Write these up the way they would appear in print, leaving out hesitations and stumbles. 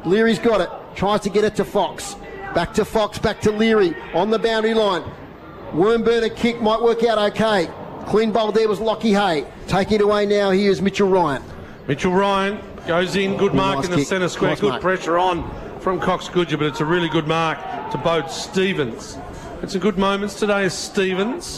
Leary's got it. Tries to get it to Fox. Back to Fox, back to Leary on the boundary line. Wormburner kick might work out okay. Clean bowl there was Lockie Hay. Taking it away now, here's Mitchell Ryan. Mitchell Ryan goes in, good mark nice in the kick. centre square, Nice good mark. pressure on from Cox Goodger, but it's a really good mark to Bode Stevens. It's some good moments today as Stevens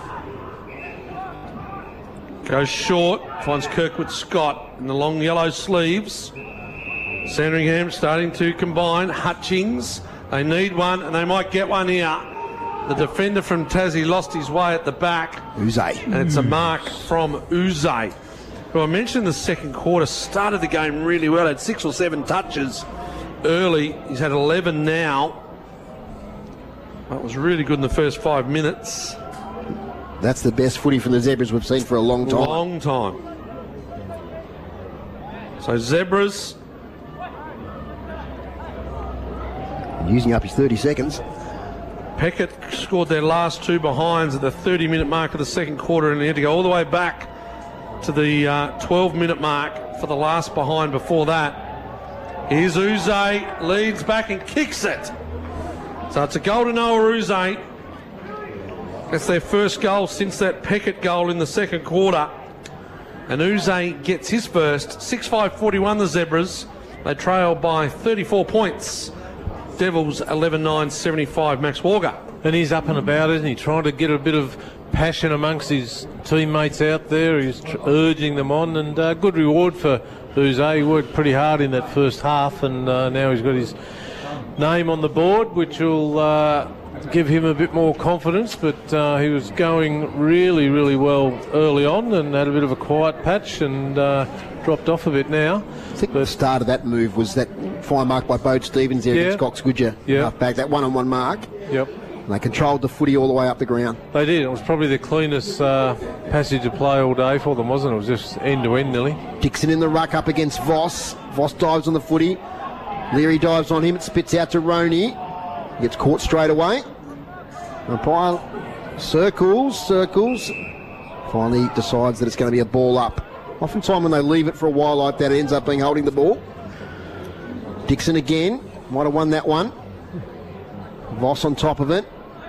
goes short, finds Kirkwood Scott in the long yellow sleeves. Sandringham starting to combine. Hutchings, they need one and they might get one here. The defender from Tassie lost his way at the back. Uze. And it's a mark from Uze, who I mentioned in the second quarter started the game really well, had 6 or 7 touches early. He's had 11 now. That was really good in the first 5 minutes. That's the best footy from the Zebras we've seen for a long time. Long time. So Zebras using up his 30 seconds. Peckett scored their last 2 behinds at the 30-minute mark of the second quarter, and they had to go all the way back to the 12-minute mark for the last behind before that. Here's Uze, leads back and kicks it. So it's a goal to Noah Uze. That's their first goal since that Peckett goal in the second quarter. And Uze gets his first. 6-5-41 the Zebras. They trail by 34 points. Devils 11-9-75, Max Walker. And he's up and about, isn't he? Trying to get a bit of passion amongst his teammates out there. He's urging them on, and good reward for Uze. He worked pretty hard in that first half, and now he's got his name on the board, which will give him a bit more confidence. But he was going really, really well early on and had a bit of a quiet patch and dropped off a bit now. I think the start of that move was that fine mark by Bode Stevens there against Cox Goodger. Half back, that one-on-one mark. Yep. And they controlled the footy all the way up the ground. They did. It was probably the cleanest passage of play all day for them, wasn't it? It was just end-to-end nearly. Dixon in the ruck up against Voss. Voss dives on the footy. Leary dives on him. It spits out to Roney. Gets caught straight away. Umpire circles. Finally decides that it's going to be a ball up. Oftentimes when they leave it for a while like that, it ends up being holding the ball. Dixon again. Might have won that one. Voss on top of it.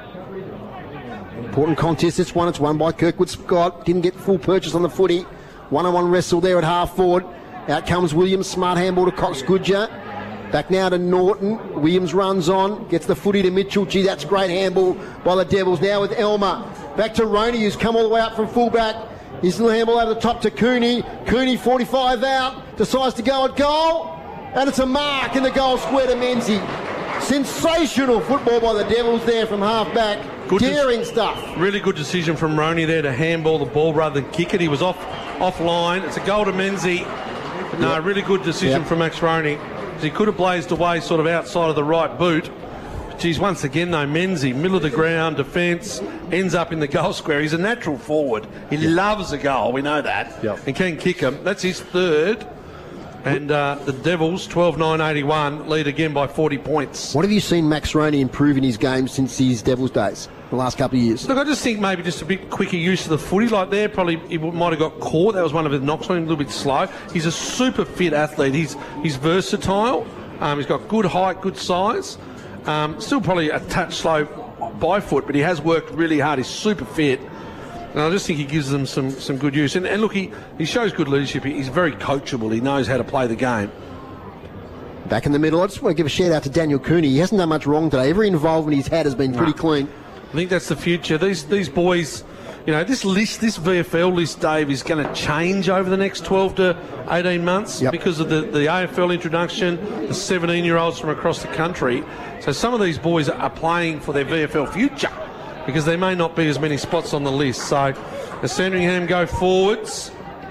Important contest, this one. It's won by Kirkwood Scott. Didn't get full purchase on the footy. One-on-one wrestle there at half forward. Out comes Williams. Smart handball to Cox Goodger. Back now to Norton. Williams runs on. Gets the footy to Mitchell. Gee, that's great handball by the Devils. Now with Elmer. Back to Roney, who's come all the way up from fullback. His little handball over the top to Cooney. Cooney 45 out. Decides to go at goal. And it's a mark in the goal square to Menzie. Sensational football by the Devils there from half-back. Daring stuff. Really good decision from Roney there to handball the ball rather than kick it. He was offline. It's a goal to Menzie. No, really good decision from Max Roney. He could have blazed away sort of outside of the right boot. But geez, once again though, Menzie, middle of the ground, defence, ends up in the goal square. He's a natural forward. He loves a goal, we know that. And can kick him. That's his third. And the Devils, 12-9-81, lead again by 40 points. What have you seen Max Roney improve in his game since his Devils days, the last couple of years? Look, I just think maybe just a bit quicker use of the footy. Like there, probably he might have got caught. That was one of his knocks on him, a little bit slow. He's a super fit athlete. He's versatile. He's got good height, good size. Still probably a touch slow by foot, but he has worked really hard. He's super fit. And I just think he gives them some good use. And look, he shows good leadership. He's very coachable. He knows how to play the game. Back in the middle, I just want to give a shout out to Daniel Cooney. He hasn't done much wrong today. Every involvement he's had has been pretty clean. I think that's the future. These boys, you know, this VFL list, Dave, is going to change over the next 12 to 18 months because of the AFL introduction, the 17-year-olds from across the country. So some of these boys are playing for their VFL future, because there may not be as many spots on the list. So as Sandringham go forwards,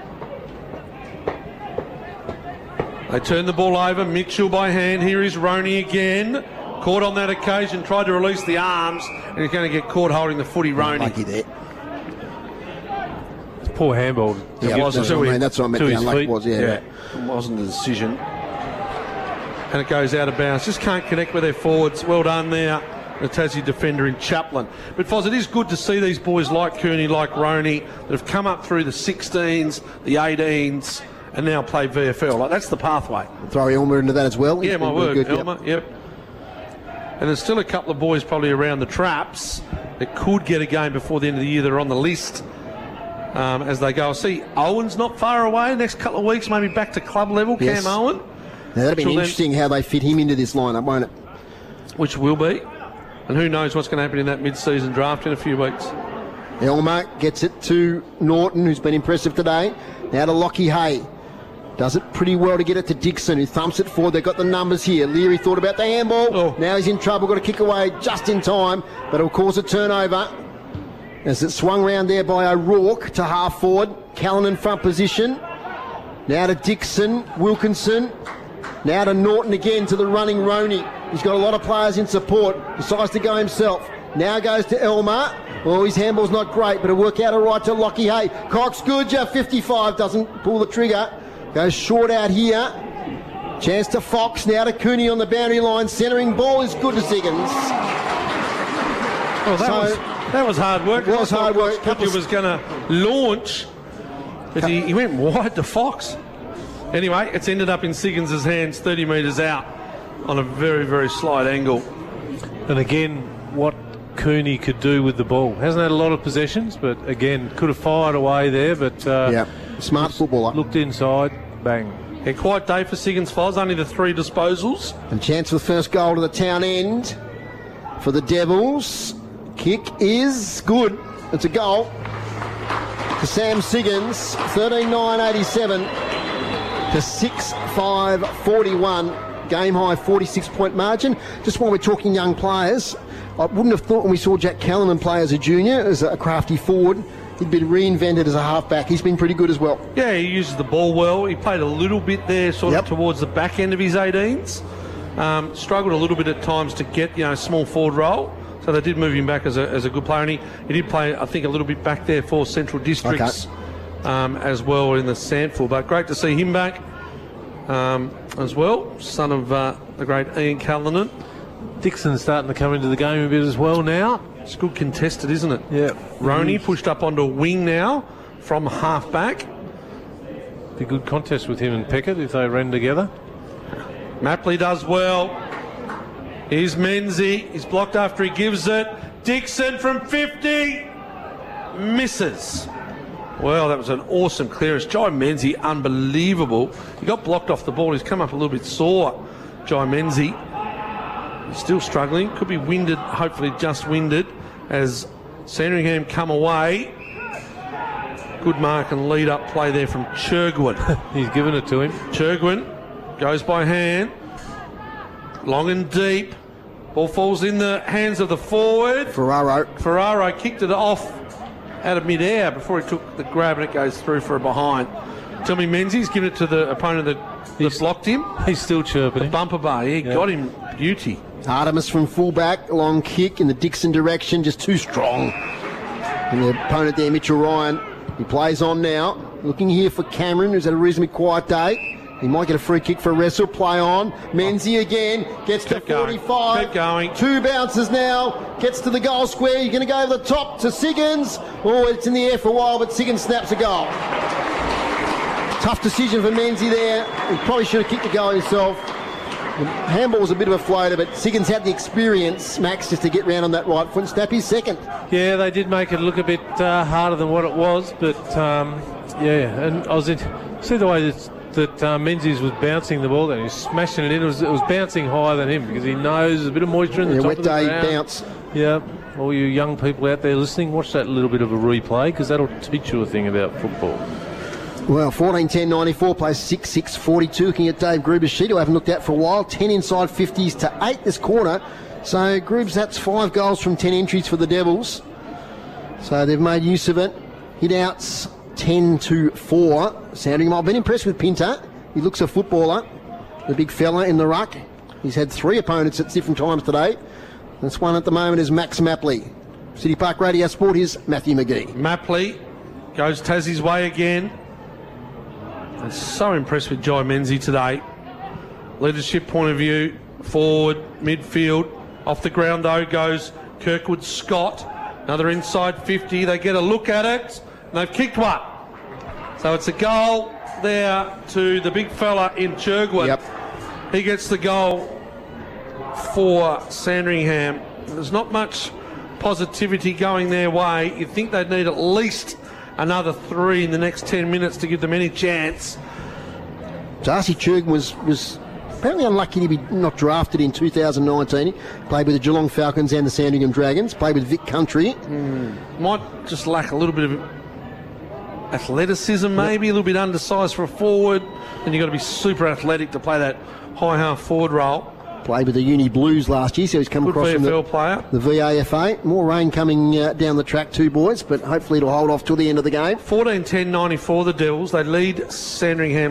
they turn the ball over. Mitchell by hand. Here is Roney again. Caught on that occasion, tried to release the arms, and he's going to get caught holding the footy. Roney. Lucky there. It's poor handball. Yeah, that's what I meant. The unlucky was, It wasn't the decision. And it goes out of bounds. Just can't connect with their forwards. Well done there. The Tassie defender in Chaplin. But Foz, it is good to see these boys like Cooney, like Roney, that have come up through the 16s, the 18s, and now play VFL. Like, that's the pathway. Throw Elmer into that as well. Yeah, He's my been word, good, Elmer. Yep. And there's still a couple of boys probably around the traps that could get a game before the end of the year that are on the list as they go. I see Owen's not far away. Next couple of weeks, maybe back to club level. Yes. Cam Owen. Now, that'll be interesting how they fit him into this lineup, won't it? Which will be. And who knows what's going to happen in that mid-season draft in a few weeks. Elmer gets it to Norton, who's been impressive today. Now to Lockie Hay. Does it pretty well to get it to Dixon, who thumps it forward. They've got the numbers here. Leary thought about the handball. Oh. Now he's in trouble. Got to kick away just in time, but it'll cause a turnover. As it swung round there by O'Rourke to half forward. Callan in front position. Now to Dixon. Wilkinson. Now to Norton again to the running Roney. He's got a lot of players in support. Decides to go himself. Now goes to Elmer. Oh, his handball's not great, but it'll work out all right to Lockie Hay. Cox Goodger, 55, doesn't pull the trigger. Goes short out here. Chance to Fox. Now to Cooney on the boundary line. Centering ball is good to Siggins. Well, that was hard work. It was hard work. He was going to launch, but he went wide to Fox. Anyway, it's ended up in Siggins' hands 30 metres out on a very, very slight angle. And again, what Cooney could do with the ball. Hasn't had a lot of possessions, but again, could have fired away there, but smart footballer. Looked inside, bang. A quiet day for Siggins Foz, only the 3 disposals. And chance for the first goal to the town end for the Devils. Kick is good. It's a goal to Sam Siggins. 13-9-87 to 6-5-41. Game high 46-point margin. Just while we're talking young players, I wouldn't have thought when we saw Jack Callanan play as a junior, as a crafty forward, he'd been reinvented as a halfback. He's been pretty good as well. Yeah, he uses the ball well. He played a little bit there sort of towards the back end of his 18s. Struggled a little bit at times to get, small forward role. So they did move him back as a good player. And he did play, I think, a little bit back there for Central Districts as well in the Sandford. But great to see him back as well. Son of the great Ian Callanan. Dixon's starting to come into the game a bit as well now. It's good contested, isn't it? Yeah. Roney pushed up onto a wing now from half back. Be a good contest with him and Peckett if they ran together. Mapley does well. Here's Menzie. He's blocked after he gives it. Dixon from 50. Misses. Well, that was an awesome clearance. Jai Menzie, unbelievable. He got blocked off the ball. He's come up a little bit sore, Jai Menzie. He's still struggling. Could be winded, hopefully just winded, as Sandringham come away. Good mark and lead up play there from Churgwin. He's given it to him. Churgwin goes by hand. Long and deep. Ball falls in the hands of the forward. Ferraro kicked it off out of mid-air before he took the grab, and it goes through for a behind. Tell me Menzie's given it to the opponent that blocked him. He's still chirping. The bumper bar. He got him beauty. Artemis from fullback, long kick in the Dixon direction, just too strong. And the opponent there, Mitchell Ryan, he plays on now. Looking here for Cameron, who's had a reasonably quiet day. He might get a free kick for a wrestle. Play on. Menzie again. Gets to 45. Keep going. 2 bounces now. Gets to the goal square. You're going to go over the top to Siggins. Oh, it's in the air for a while, but Siggins snaps a goal. Tough decision for Menzie there. He probably should have kicked the goal himself. The handball was a bit of a floater, but Siggins had the experience, Max, just to get round on that right foot and snap his second. Yeah, they did make it look a bit harder than what it was, but and I was see the way that Menzies was bouncing the ball, and he was smashing it in. It was bouncing higher than him because he knows there's a bit of moisture in the top wet of the day ground. bounce. Yeah, all you young people out there listening, watch that little bit of a replay because that'll teach you a thing about football. Well, 14-10-94 plays 6-6-42. Looking at Dave Gruber's sheet, who I haven't looked at for a while. 10 inside 50s to 8 this quarter. So, Grubes, that's 5 goals from 10 entries for the Devils. So, they've made use of it. Hit outs 10-4. Sounding, I've been impressed with Pinter. He looks a footballer. The big fella in the ruck. He's had 3 opponents at different times today. This one at the moment is Max Mapley. City Park Radio Sport, here's Matthew McGee. Mapley goes Tassie's way again. I'm so impressed with Jai Menzie today. Leadership point of view, forward, midfield. Off the ground, though, goes Kirkwood Scott. Another inside 50. They get a look at it, and they've kicked one. So it's a goal there to the big fella in Churgwood. Yep. He gets the goal for Sandringham. There's not much positivity going their way. You'd think they'd need at least another 3 in the next 10 minutes to give them any chance. Darcy Churgwood was apparently unlucky to be not drafted in 2019. He played with the Geelong Falcons and the Sandringham Dragons. Played with Vic Country. Might just lack a little bit of athleticism, maybe a little bit undersized for a forward. And you've got to be super athletic to play that high half forward role. Played with the Uni Blues last year, so he's come Good across from VFL player. the VAFA. More rain coming down the track too, boys, but hopefully it'll hold off till the end of the game. 14-10-94 the Devils. They lead Sandringham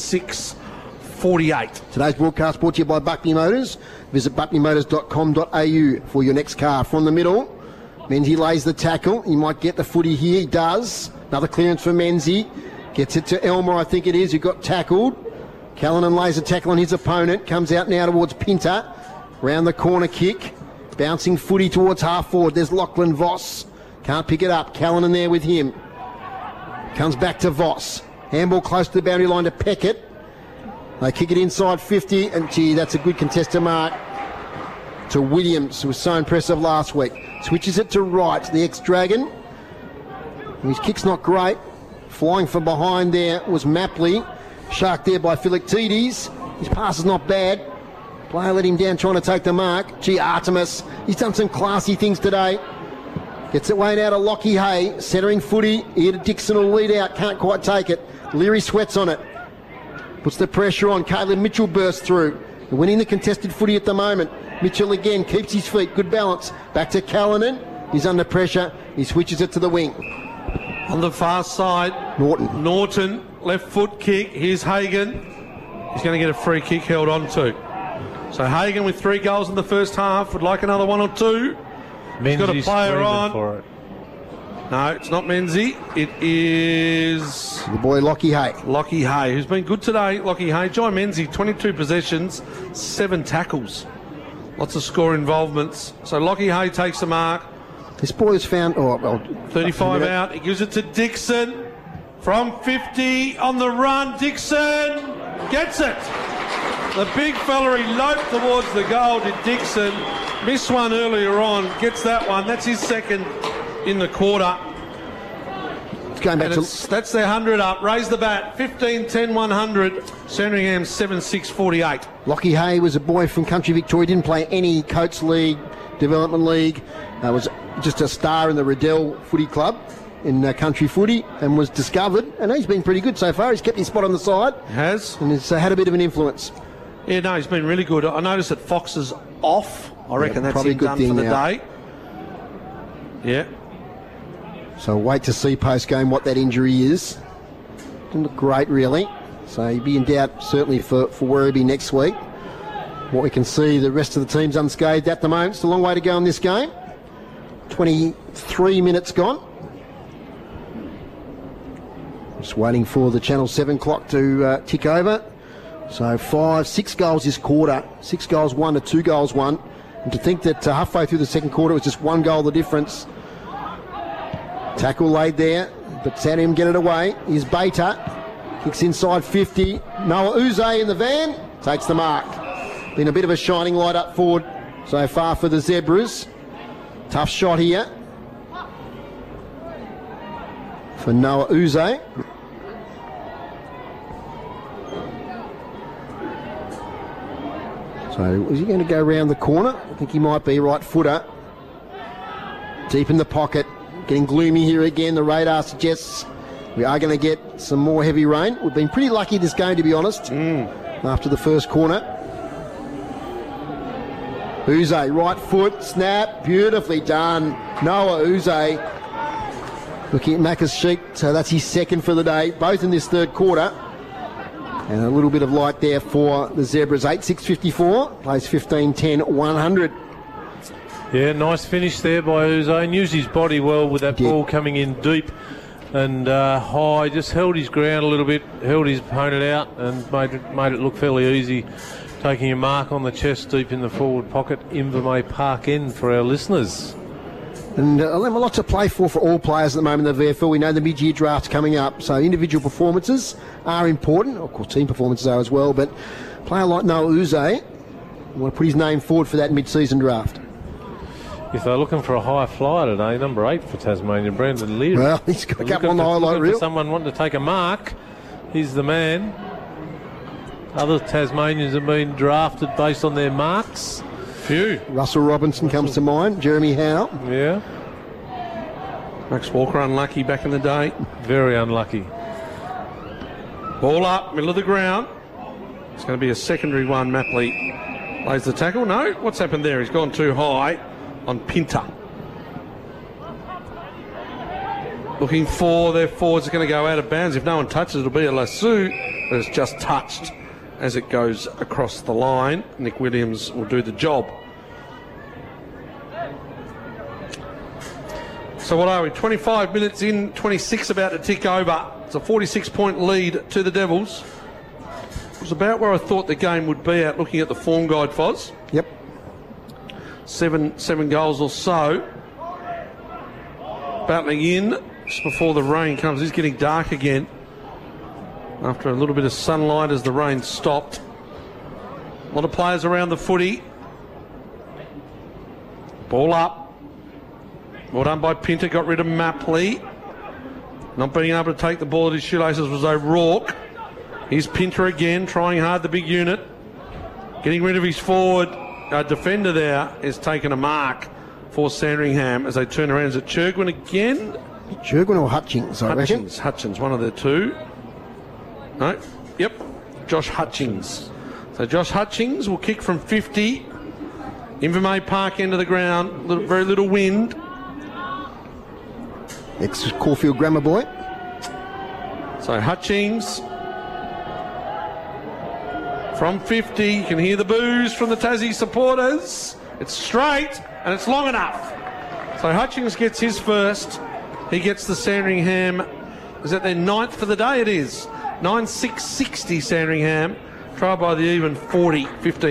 7-6-48. Today's broadcast brought to you by Buckley Motors. Visit buckleymotors.com.au for your next car. From the middle, Menzie lays the tackle. He might get the footy here. He does. Another clearance for Menzie. Gets it to Elmer, I think it is, who got tackled. Callanan lays a tackle on his opponent. Comes out now towards Pinter. Round the corner kick. Bouncing footy towards half forward. There's Lachlan Voss. Can't pick it up. Callanan there with him. Comes back to Voss. Handball close to the boundary line to Peckett. They kick it inside 50. And gee, that's a good contested mark to Williams, who was so impressive last week. Switches it to Wright, the ex-Dragon. His kick's not great. Flying from behind there was Mapley. Shark there by Philoctetes. His pass is not bad. Player let him down trying to take the mark. Gee, Artemis, he's done some classy things today. Gets it way now to Lockie Hay. Centering footy. Here to Dixon will lead out. Can't quite take it. Leary sweats on it. Puts the pressure on. Caleb Mitchell bursts through. They're winning the contested footy at the moment. Mitchell again keeps his feet. Good balance. Back to Callanan. He's under pressure. He switches it to the wing. On the far side, Norton, left foot kick. Here's Hagan. He's going to get a free kick held on to. So Hagan with 3 goals in the first half. Would like another 1 or 2. He's got a player on. For it. No, it's not Menzie. It is The boy Lockie Hay. Lockie Hay, who's been good today. Lockie Hay. John Menzie, 22 possessions, 7 tackles. Lots of score involvements. So Lockie Hay takes the mark. This boy has found... 35 out. He gives it to Dixon. From 50 on the run. Dixon gets it. The big fella, he loped towards the goal to Dixon. Missed one earlier on. Gets that one. That's his second in the quarter. It's going back That's their 100 up. Raise the bat. 15-10-100. Sandringham 7-6-48. Lockie Hay was a boy from country Victoria. Didn't play any Coates League, Development League. Was just a star in the Riddell Footy Club in country footy and was discovered. And he's been pretty good so far. He's kept his spot on the side. Has. And has had a bit of an influence. Yeah, no, he's been really good. I noticed that Fox is off. I reckon that's probably him a good done thing for the now. day. Yeah. So wait to see post-game what that injury is. Didn't look great, really. So he'd be in doubt, certainly, for Werribee next week. What we can see, the rest of the team's unscathed at the moment. It's a long way to go in this game. 23 minutes gone. Just waiting for the Channel 7 clock to tick over. So 6 goals this quarter. 6 goals won to 2 goals won. And to think that halfway through the second quarter it was just 1 goal the difference. Tackle laid there, but Sandringham get it away. Here's Bater. Kicks inside 50. Noah Uze in the van. Takes the mark. Been a bit of a shining light up forward so far for the Zebras. Tough shot here for Noah Uze. So is he going to go around the corner? I think he might be. Right footer. Deep in the pocket. Getting gloomy here again. The radar suggests we are going to get some more heavy rain. We've been pretty lucky this game, to be honest, after the first corner. Uze, right foot, snap, beautifully done. Noah Uze. Looking at Macca's sheet, so that's his second for the day, both in this third quarter. And a little bit of light there for the Zebras. 8-6-54, plays 15-10-100. Yeah, nice finish there by Uze. Used his body well with that ball coming in deep and high. Just held his ground a little bit, held his opponent out and made it look fairly easy. Taking a mark on the chest deep in the forward pocket. Invermay Park End for our listeners. And a lot to play for all players at the moment in the VFL. We know the mid-year draft's coming up, so individual performances are important. Of course, team performances are as well, but a player like Noah Uze want to put his name forward for that mid-season draft. If they're looking for a high flyer today, number 8 for Tasmania, Brandon Leary. Well, he's got a couple on the highlight reel. Someone wanting to take a mark, he's the man. Other Tasmanians have been drafted based on their marks. Few. Russell Robinson comes to mind. Jeremy Howe. Yeah. Max Walker unlucky back in the day. Very unlucky. Ball up, middle of the ground. It's going to be a secondary one. Mapley lays the tackle. No, what's happened there? He's gone too high on Pinter. Looking for their forwards are going to go out of bounds. If no one touches, it'll be a lasso, but it's just touched as it goes across the line. Nick Williams will do the job. So what are we? 25 minutes in, 26 about to tick over. It's a 46-point lead to the Devils. It was about where I thought the game would be at looking at the form guide, Foz. Yep. Seven goals or so. Battling in just before the rain comes. It's getting dark again after a little bit of sunlight as the rain stopped. A lot of players around the footy. Ball up. Well done by Pinter, got rid of Mapley. Not being able to take the ball at his shoelaces was O'Rourke. Here's Pinter again, trying hard, the big unit. Getting rid of his forward. Defender there is taking a mark for Sandringham as they turn around. Is it Churgwin again? Churgwin or Hutchings, I reckon. Hutchins, one of the two. No, yep, Josh Hutchings. So Josh Hutchings will kick from 50. Invermay Park end of the ground, very little wind. Ex-Caulfield Grammar boy. So Hutchings from 50. You can hear the boos from the Tassie supporters. It's straight and it's long enough. So Hutchings gets his first. He gets the Sandringham. Is that their 9th for the day? It is. 9-6-60 Sandringham. Try by the even 40,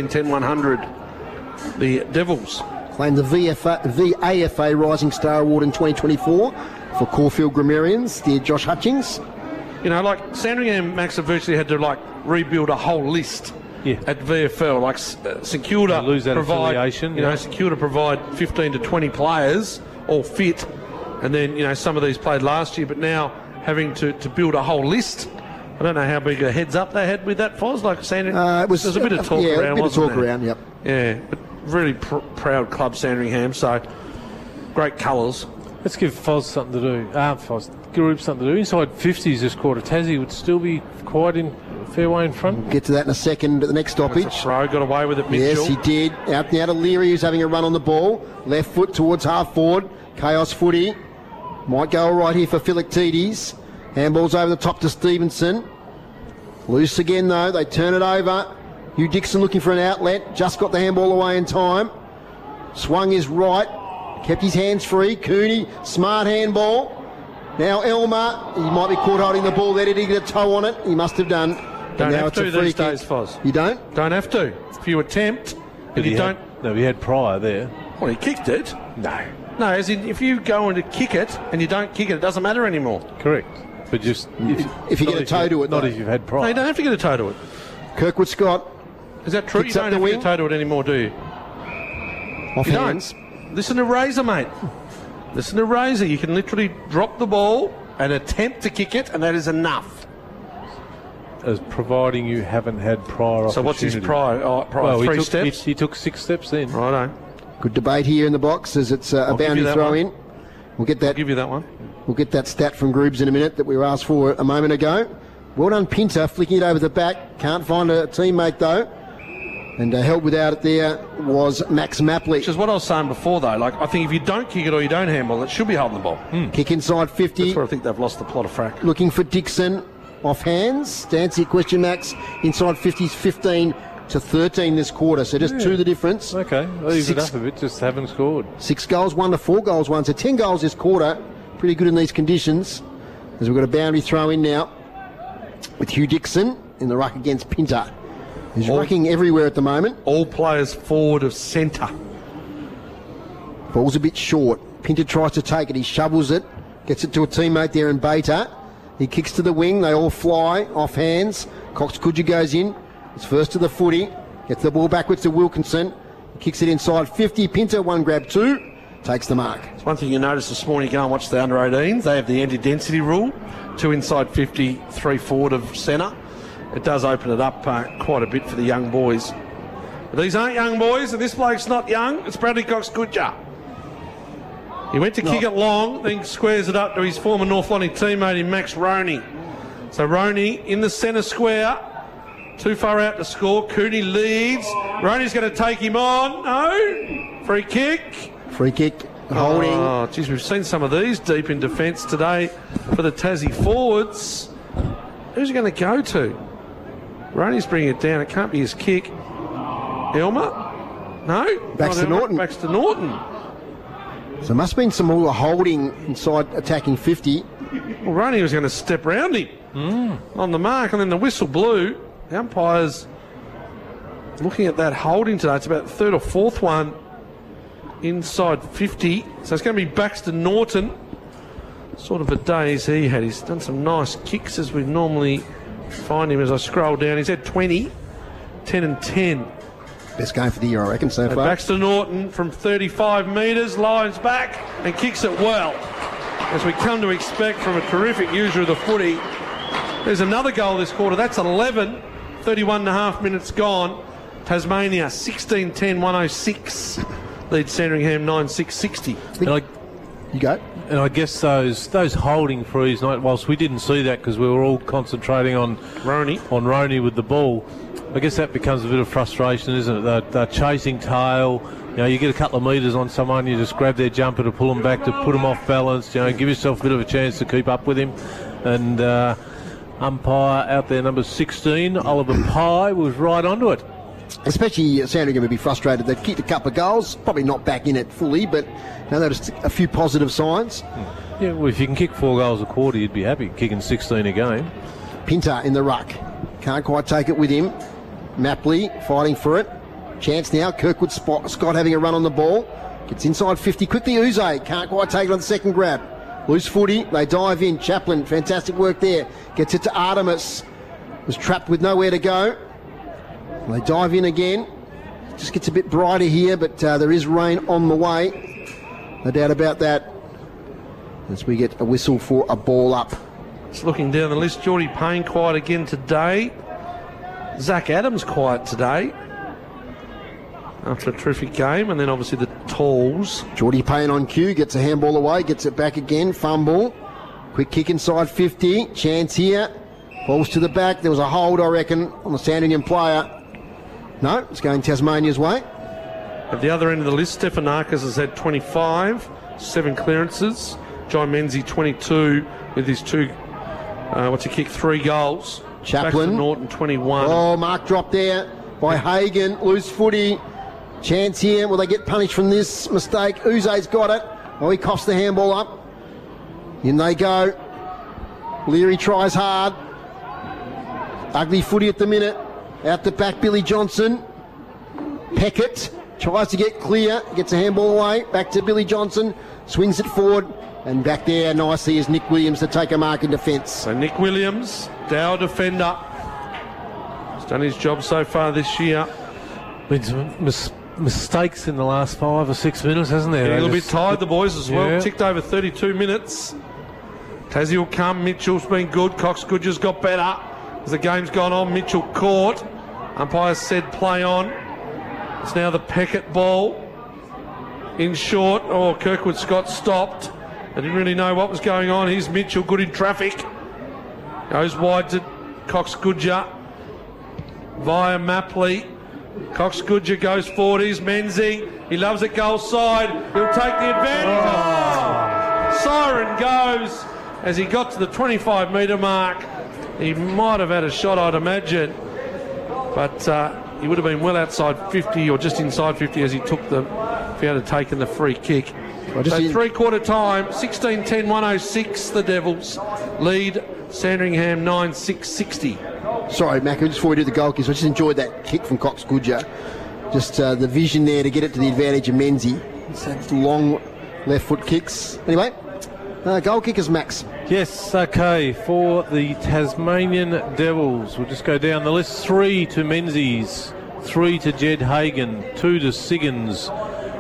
15-10-100. The Devils claimed the VAFA Rising Star Award in 2024 for Caulfield Grammarians, dear Josh Hutchings. You know, like Sandringham, Max have virtually had to rebuild a whole list at VFL. Like St Kilda lose that provide, affiliation. St Kilda provide 15 to 20 players, all fit, and then some of these played last year, but now having to build a whole list. I don't know how big a heads up they had with that, Foz. Like Sandringham, it was there's a bit of talk around, a bit of talk there? around, yep. Yeah, but really proud club Sandringham. So great colours. Let's give Foz something to do. Group something to do. Inside 50s this quarter. Tassie would still be quite in fair way in front. We'll get to that in a second at the next stoppage. That's a throw, got away with it, Mitchell. Yes, he did. Out now to Leary, who's having a run on the ball. Left foot towards half forward. Chaos footy. Might go all right here for Philoctetes. Handball's over the top to Stevenson. Loose again, though. They turn it over. Hugh Dixon looking for an outlet. Just got the handball away in time. Swung his right. Kept his hands free. Cooney, smart handball. Now Elmer, he might be caught holding the ball there. Did he get a toe on it? He must have done. Don't now have it's to a free these kick. days, Foz. You don't? Don't have to. If you attempt, but you don't. No, he had prior there. Well, he kicked it. No. No, as in, if you go in to kick it and you don't kick it, it doesn't matter anymore. Correct. But just if you get a toe to it, not though. if you've had prior. No, you don't have to get a toe to it. Kirkwood Scott. Is that true? Kicks You up don't the have to get a toe to it anymore, do you? Off You hands. don't. Listen to Razor, mate. Listen to Razor. You can literally drop the ball and attempt to kick it, and that is enough. As providing you haven't had prior So what's his prior? Well, 3 steps? He took 6 steps then. Righto. Good debate here in the box as it's a give boundary you that throw one. in. We'll get I'll that. give you that one. We'll get that stat from Groobs in a minute that we were asked for a moment ago. Well done, Pinter, flicking it over the back. Can't find a teammate though. And held without it there was Max Mapley. Which is what I was saying before, though. Like, I think if you don't kick it or you don't handball, it should be holding the ball. Kick inside 50. That's where I think they've lost the plot of frack. Looking for Dixon off hands. To answer your question, Max, inside 50's 15 to 13 this quarter. So just 2 the difference. Okay, leave it up a bit, just haven't scored. 6 goals, 1 to 4 goals, 1. So 10 goals this quarter. Pretty good in these conditions. As we've got a boundary throw in now with Hugh Dixon in the ruck against Pinter. He's rucking everywhere at the moment. All players forward of centre. Ball's a bit short. Pinter tries to take it. He shovels it. Gets it to a teammate there in Bater. He kicks to the wing. They all fly off hands. Cox Coogee goes in. It's first to the footy. Gets the ball backwards to Wilkinson. He kicks it inside 50. Pinter, 1 grab 2. Takes the mark. It's one thing you notice this morning, you go and watch the under-18s. They have the anti-density rule. 2 inside 50, 3 forward of centre. It does open it up quite a bit for the young boys. But these aren't young boys, and this bloke's not young. It's Bradley Cox Goodger. He went to kick it long, then squares it up to his former North Lonnie teammate in Max Roney. So Roney in the centre square. Too far out to score. Cooney leads. Roney's going to take him on. No. Free kick. Free kick. Holding. Oh, geez, we've seen some of these deep in defence today for the Tassie forwards. Who's he going to go to? Roney's bringing it down. It can't be his kick. Elmer? No. Baxter Norton. Baxter Norton. So must have been some more holding inside attacking 50. Well, Roney was going to step round him on the mark, and then the whistle blew. The umpire's looking at that holding today. It's about the third or fourth one inside 50. So it's going to be Baxter Norton. Sort of a days he had. He's done some nice kicks as we normally find him as I scroll down. He's had 20, 10 and 10. Best game for the year, I reckon, so far. Baxter Norton from 35 metres, lines back and kicks it well, as we come to expect from a terrific user of the footy. There's another goal this quarter. That's 11. 31 and a half minutes gone. Tasmania 16-10, 106. Lead Sandringham 9-6-60. You go. And I guess those holding frees, whilst we didn't see that because we were all concentrating on Roney with the ball, I guess that becomes a bit of frustration, isn't it? They're chasing tail. You know, you get a couple of metres on someone, you just grab their jumper to pull them back, to put them off balance. You know, give yourself a bit of a chance to keep up with him. And umpire out there, number 16, Oliver Pye, was right onto it. Especially Sandringham would be frustrated. They've kicked a couple of goals, probably not back in it fully, but now noticed a few positive signs. Yeah, well, if you can kick 4 goals a quarter, you'd be happy kicking 16 a game. Pinter in the ruck. Can't quite take it with him. Mapley fighting for it. Chance now. Kirkwood Scott having a run on the ball. Gets inside 50 quickly. Uze can't quite take it on the second grab. Loose footy. They dive in. Chaplin, fantastic work there. Gets it to Artemis. Was trapped with nowhere to go. They dive in again. Just gets a bit brighter here, but there is rain on the way. No doubt about that. As we get a whistle for a ball up. Just looking down the list, Geordie Payne quiet again today. Zach Adams quiet today after a terrific game, and then obviously the Talls. Geordie Payne on cue, gets a handball away, gets it back again, fumble. Quick kick inside 50, chance here. Balls to the back, there was a hold I reckon on the Sandringham player. No, it's going Tasmania's way. At the other end of the list, Stephanakis has had 25, 7 clearances. John Menzies 22 with his 3 goals. Chaplin. Baxter Norton 21. Oh, mark drop there by Hagan. Loose footy. Chance here. Will they get punished from this mistake? Uze's got it. Oh, he coughs the handball up. In they go. Leary tries hard. Ugly footy at the minute. Out the back, Billy Johnson. Peckett tries to get clear. Gets a handball away. Back to Billy Johnson. Swings it forward. And back there nicely is Nick Williams to take a mark in defence. So Nick Williams, Dow defender. He's done his job so far this year. Been some mistakes in the last 5 or 6 minutes, hasn't there? Yeah, a little bit tired, the boys as well. Yeah. Ticked over 32 minutes. Tassie will come. Mitchell's been good. Cox Goodger's got better. As the game's gone on, Mitchell caught. Umpire said play on. It's now the Peckett ball. In short. Oh, Kirkwood Scott stopped. They didn't really know what was going on. Here's Mitchell, good in traffic. Goes wide to Cox Goodger via Mapley. Cox Goodger goes forward. Here's Menzies. He loves it goal side. He'll take the advantage. Oh. Siren goes as he got to the 25-metre mark. He might have had a shot, I'd imagine. But he would have been well outside 50 or just inside 50 as he took if he had taken the free kick. So three-quarter time, 16-10, 106, the Devils lead Sandringham 9-6-60. Sorry, Mac, just before we do the goal kick, I just enjoyed that kick from Cox Goodger. Just the vision there to get it to the advantage of Menzies. It's that long left foot kicks. Anyway, goal kickers, Max. Yes, okay, for the Tasmanian Devils, we'll just go down the list. 3 to Menzies, 3 to Jed Hagan, 2 to Siggins,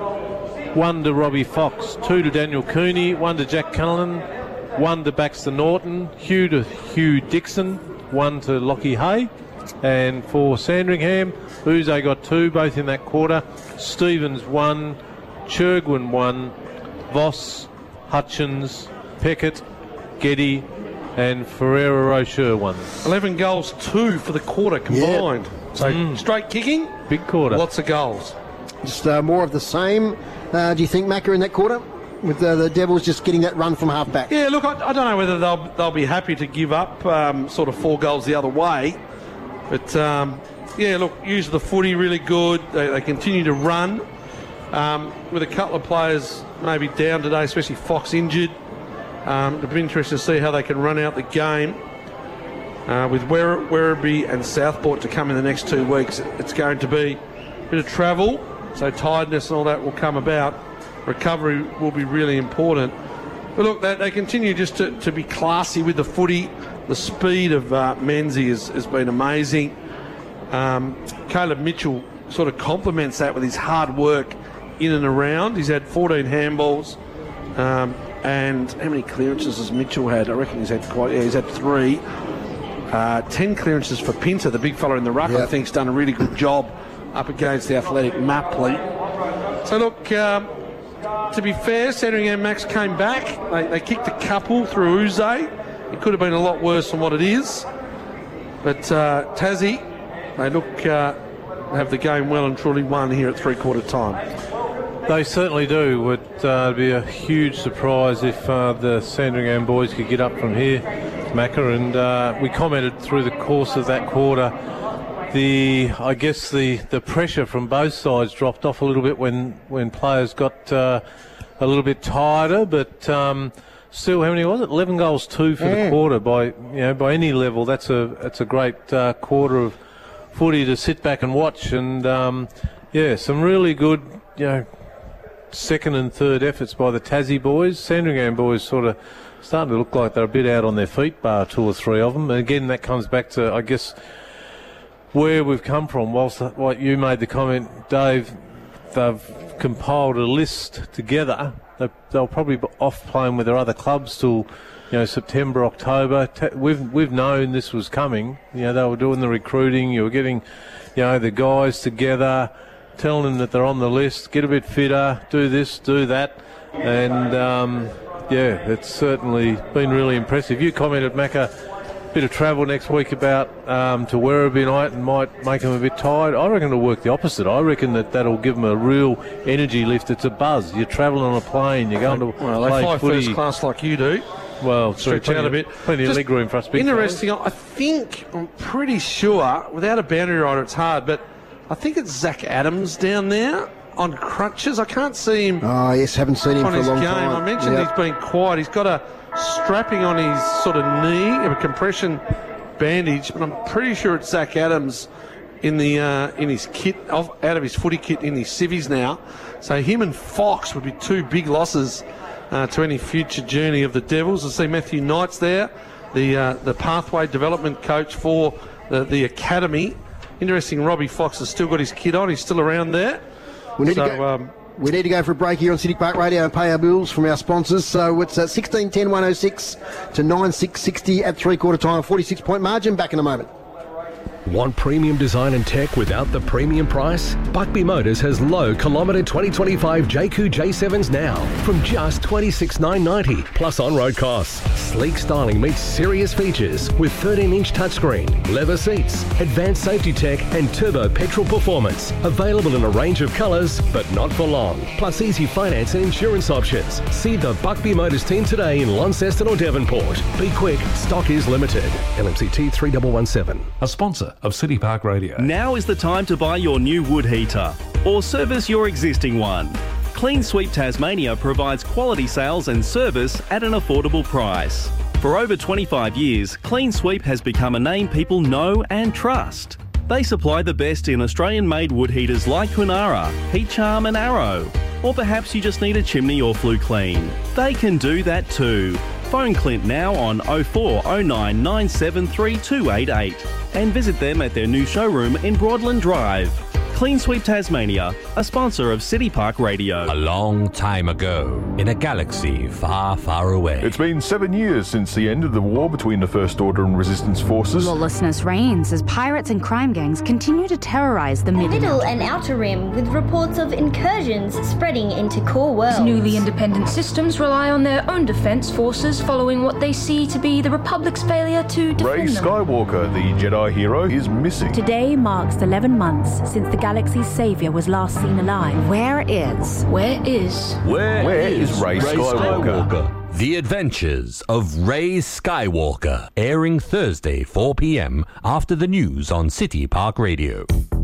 1 to Robbie Fox, 2 to Daniel Cooney, 1 to Jack Cullen, 1 to Baxter Norton, Hugh to Hugh Dixon, 1 to Lockie Hay. And for Sandringham, Uze got 2, both in that quarter. Stevens 1, Churgwin 1, Voss, Hutchins, Peckett, Geddy, and Ferreira Rocher 1. 11 goals, 2 for the quarter combined. Yeah. So straight kicking, big quarter. lots of goals. Just more of the same. Do you think, Macca, in that quarter? With the Devils just getting that run from half back? Yeah, look, I don't know whether they'll be happy to give up sort of 4 goals the other way. But, yeah, look, use of the footy really good. They continue to run. With a couple of players maybe down today, especially Fox injured. It'll be interesting to see how they can run out the game. With Werribee and Southport to come in the next 2 weeks, it's going to be a bit of travel, so tiredness and all that will come about. Recovery will be really important. But look, they continue just to be classy with the footy. The speed of Menzie has been amazing. Caleb Mitchell sort of complements that with his hard work in and around. He's had 14 handballs. And how many clearances has Mitchell had? I reckon he's had he's had 3. 10 clearances for Pinter, the big fella in the ruck. Yep. I think he's done a really good job up against the athletic Mapley. So look, to be fair, Sandringham Max came back. They kicked a couple through Uze. It could have been a lot worse than what it is. But Tassie, they look have the game well and truly won here at 3/4 time. They certainly do. It would be a huge surprise if the Sandringham boys could get up from here, Macca. And we commented through the course of that quarter, I guess the pressure from both sides dropped off a little bit when players got a little bit tireder. But still, how many was it? 11 goals, 2 for the quarter. By any level, that's a great quarter of footy to sit back and watch. And some really good, second and third efforts by the Tassie boys. Sandringham boys sort of starting to look like they're a bit out on their feet, bar 2 or 3 of them. And again, that comes back to, I guess, where we've come from. Whilst what you made the comment, Dave, they've compiled a list together. They'll probably be off playing with their other clubs till September, October. We've known this was coming. They were doing the recruiting. You were getting the guys together, telling them that they're on the list, get a bit fitter, do this, do that. And it's certainly been really impressive. You commented, Macca, bit of travel next week about to Werribee night and might make them a bit tired. I reckon it'll work the opposite. I reckon that'll give them a real energy lift. It's a buzz. You're travelling on a plane. You're going to they fly footy. First class like you do. Well, stretch out a bit. Plenty of leg room for us. Interesting. I'm pretty sure, without a boundary rider, it's hard, but I think it's Zach Adams down there on crutches. I can't see him. Oh, yes, haven't seen him for a long time. I mentioned he's been quiet. He's got a strapping on his sort of knee, a compression bandage, but I'm pretty sure it's Zach Adams in his kit, out of his footy kit in his civvies now. So him and Fox would be 2 big losses to any future journey of the Devils. I see Matthew Knight's there, the pathway development coach for the academy. Interesting, Robbie Fox has still got his kit on. He's still around there. We need to go for a break here on City Park Radio and pay our bills from our sponsors. So it's 16-10-106 to 9-6-60 at 3/4 time. 46-point margin. Back in a moment. Want premium design and tech without the premium price? Buckby Motors has low kilometre 2025 JQ J7s now from just $26,990 plus on-road costs. Sleek styling meets serious features with 13-inch touchscreen, leather seats, advanced safety tech and turbo petrol performance. Available in a range of colours, but not for long. Plus easy finance and insurance options. See the Buckby Motors team today in Launceston or Devonport. Be quick, stock is limited. LMCT 3117. A sponsor of City Park Radio. Now is the time to buy your new wood heater or service your existing one. Clean Sweep Tasmania provides quality sales and service at an affordable price. For over 25 years, Clean Sweep has become a name people know and trust. They supply the best in Australian-made wood heaters like Kunara, Heat Charm and Arrow. Or perhaps you just need a chimney or flue clean. They can do that too. Phone Clint now on 0409 973 288 and visit them at their new showroom in Broadland Drive. Clean Sweep Tasmania, a sponsor of City Park Radio. A long time ago, in a galaxy far, far away. It's been 7 years since the end of the war between the First Order and Resistance forces. Lawlessness reigns as pirates and crime gangs continue to terrorise the Middle and Outer Rim, with reports of incursions spreading into core worlds. Newly independent systems rely on their own defence forces following what they see to be the Republic's failure to defend Rey them. Skywalker, the Jedi hero, is missing. Today marks 11 months since the galaxy's saviour was last seen alive. Where is Rey Skywalker? The Adventures of Rey Skywalker, airing Thursday 4 p.m. after the news on City Park Radio.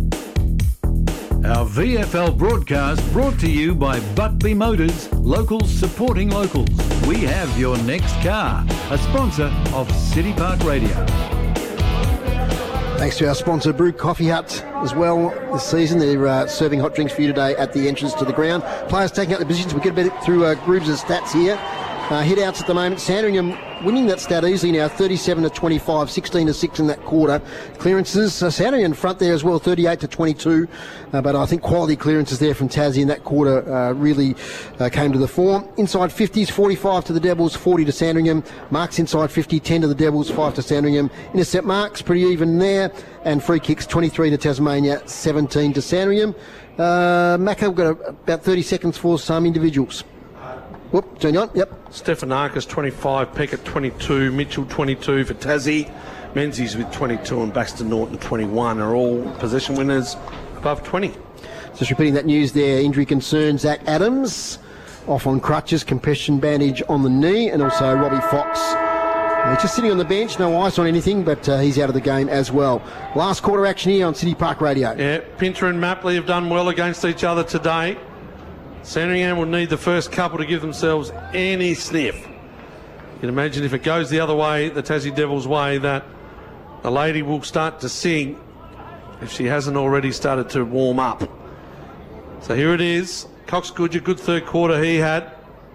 Our VFL broadcast brought to you by Buckley Motors, locals supporting locals. We have your next car, a sponsor of City Park Radio. Thanks to our sponsor, Brew Coffee Hut, as well this season. They're serving hot drinks for you today at the entrance to the ground. Players taking up the positions. We'll get a bit through groups of stats here. Hit-outs at the moment. Sandringham winning that stat easily now, 37-25, 16-6 in that quarter. Clearances, Sandringham in front there as well, 38-22. But I think quality clearances there from Tassie in that quarter really came to the fore. Inside 50s, 45 to the Devils, 40 to Sandringham. Marks inside 50, 10 to the Devils, 5 to Sandringham. Intercept marks, pretty even there. And free kicks, 23 to Tasmania, 17 to Sandringham. Macca, we've got about 30 seconds for some individuals. Whoop, turn you on, yep. Stephanakis 25, Peckett 22, Mitchell 22 for Tassie. Menzies with 22 and Baxter Norton 21 are all possession winners above 20. Just repeating that news there, injury concern, Zach Adams off on crutches, compression bandage on the knee, and also Robbie Fox. He's just sitting on the bench, no ice on anything, but he's out of the game as well. Last quarter action here on City Park Radio. Yeah, Pinter and Mapley have done well against each other today. Sandringham will need the first couple to give themselves any sniff. You can imagine if it goes the other way, the Tassie Devils' way, that the lady will start to sing if she hasn't already started to warm up. So here it is. Cox Goodger, good third quarter he had.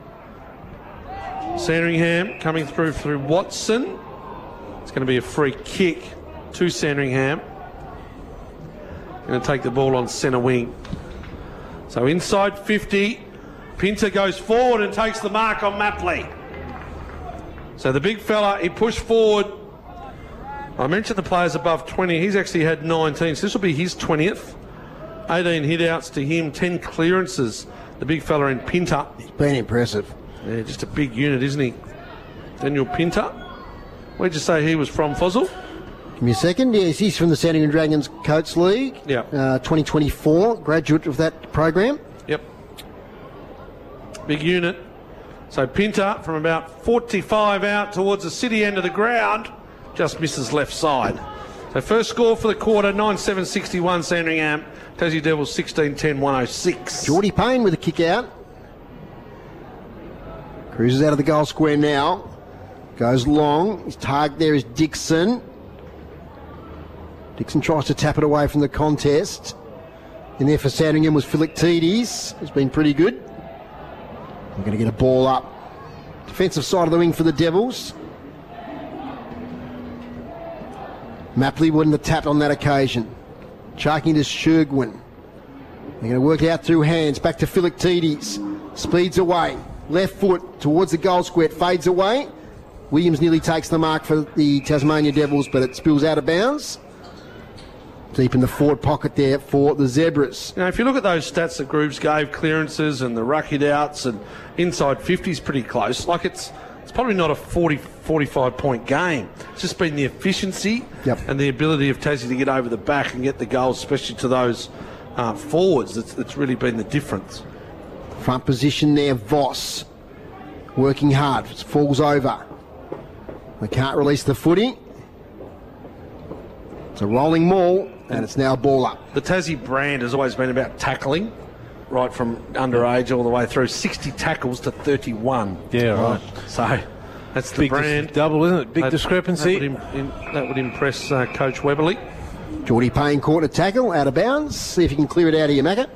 Sandringham coming through Watson. It's going to be a free kick to Sandringham. Going to take the ball on centre wing. So inside 50, Pinter goes forward and takes the mark on Mapley. So the big fella, he pushed forward. I mentioned the players above 20. He's actually had 19, so this will be his 20th. 18 hit-outs to him, 10 clearances. The big fella in Pinter. He's been impressive. Yeah, just a big unit, isn't he? Daniel Pinter. Where'd you say he was from, Fozzle? Give me a second. Yes, he's from the Sandringham Dragons Coates League. Yeah. 2024, graduate of that program. Yep. Big unit. So Pinter from about 45 out towards the city end of the ground, just misses left side. So first score for the quarter, 9-7-61 Sandringham. Tassie Devils 16-10, 106. Geordie Payne with a kick out. Cruises out of the goal square now. Goes long. His target there is Dixon. Dixon tries to tap it away from the contest. In there for Sandringham was Philoctetes, who's been pretty good. We're going to get a ball up. Defensive side of the wing for the Devils. Mapley wouldn't have tapped on that occasion. Charking to Shergwin. They're going to work out through hands. Back to Philoctetes. Speeds away. Left foot towards the goal square. It fades away. Williams nearly takes the mark for the Tasmania Devils, but it spills out of bounds. Deep in the forward pocket there for the Zebras. Now, if you look at those stats that Grooves gave, clearances and the ruck hit-outs and inside 50 is pretty close. Like it's probably not a 45 point game. It's just been the efficiency and the ability of Tassie to get over the back and get the goals, especially to those forwards. That's really been the difference. Front position there, Voss. Working hard. Falls over. They can't release the footy. It's a rolling maul, and it's now ball up. The Tassie brand has always been about tackling, right from underage all the way through. 60 tackles to 31. Yeah, right. So that's the big brand. Double, isn't it? Big discrepancy. That would impress Coach Weberly. Geordie Payne caught a tackle out of bounds. See if you can clear it out of your Macca.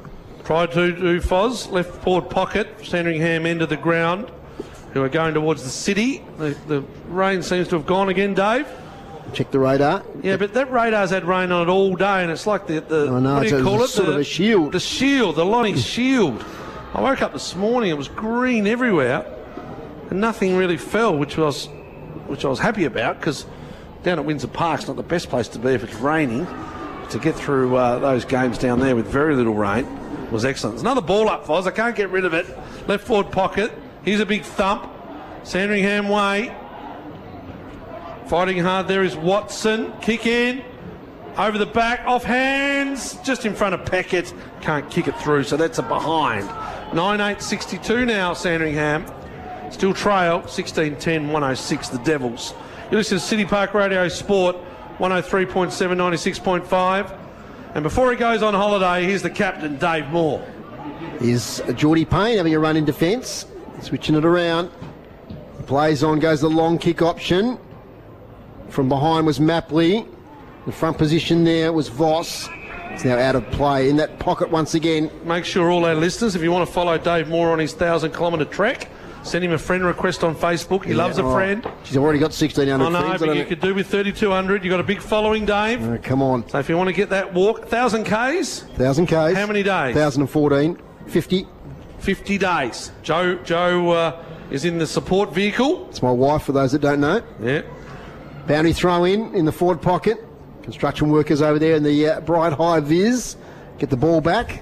Tried to do Foz, left forward pocket, Sandringham end of the ground, who are going towards the city. The rain seems to have gone again, Dave. Check the radar. Yeah, but that radar's had rain on it all day, and it's like the I know, what do you call it? Sort of a shield. The shield, the Lonnie shield. I woke up this morning, it was green everywhere, and nothing really fell, which I was happy about, because down at Windsor Park's not the best place to be if it's raining. To get through those games down there with very little rain was excellent. There's another ball up, Foz. I can't get rid of it. Left forward pocket. Here's a big thump. Sandringham way. Fighting hard there is Watson. Kick in. Over the back. Off hands. Just in front of Peckett. Can't kick it through, so that's a behind. 9-8-62 now, Sandringham. Still trail. 16-10, 106, the Devils. You listen to City Park Radio Sport. 103.7, 96.5. And before he goes on holiday, here's the captain, Dave Moore. Here's Geordie Payne having a run in defence. Switching it around. Plays on, goes the long kick option. From behind was Mapley. The front position there was Voss. It's now out of play in that pocket once again. Make sure all our listeners, if you want to follow Dave Moore on his 1,000-kilometre trek, send him a friend request on Facebook. He loves a friend. She's already got 1,600 friends. I know, but you it? Could do with 3,200. You've got a big following, Dave. Come on. So if you want to get that walk, 1,000 Ks? 1,000 Ks. How many days? 1,014. 50. 50 days. Joe is in the support vehicle. It's my wife, for those that don't know. Yeah. Boundary throw in the forward pocket. Construction workers over there in the bright high vis. Get the ball back.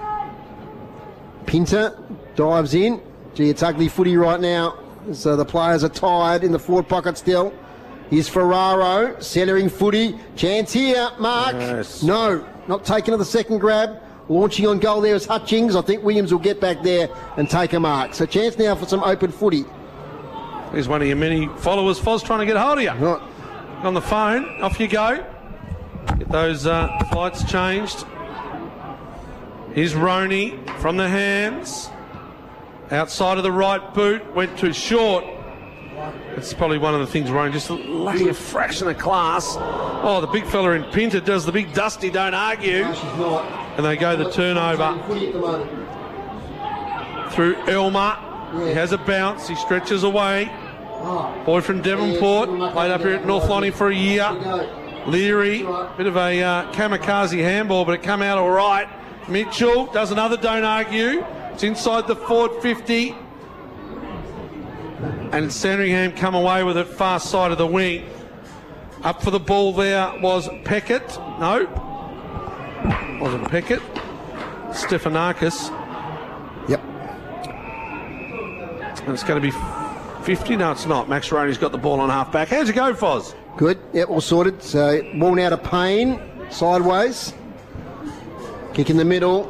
Pinter dives in. Gee, it's ugly footy right now. So the players are tired in the forward pocket still. Here's Ferraro, centering footy. Chance here, Mark. Yes. No, not taken to the second grab. Launching on goal there is Hutchings. I think Williams will get back there and take a mark. So chance now for some open footy. Here's one of your many followers, Foz, trying to get hold of you. Right. On the phone, off you go. Get those flights changed. Here's Roney from the hands. Outside of the right boot, went too short. It's probably one of the things, Roney, just lacking a fraction of class. Oh, the big fella in Pinter does the big dusty, don't argue. No, she's not. And they go the turnover through Elmer. Yeah. He has a bounce, he stretches away. Boy from Devonport, played up here at North Lonnie for a year. Leary, bit of a kamikaze handball, but it come out all right. Mitchell does another don't argue. It's inside the forward 50. And Sandringham come away with it far side of the wing. Up for the ball there was Peckett. No, wasn't Peckett. Stefanakis. Yep. And it's going to be 50. No, it's not. Max Roney's got the ball on half back. How'd you go, Foz? Good. Yep, all sorted. So ball now to Payne. Sideways. Kick in the middle.